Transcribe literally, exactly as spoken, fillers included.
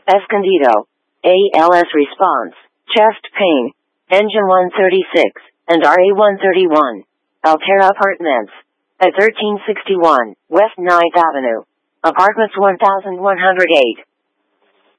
Escondido. A L S response. Chest pain. Engine one thirty-six, and R A one thirty-one. Altera Apartments. At thirteen sixty-one, West ninth Avenue. Apartments one thousand one hundred eight.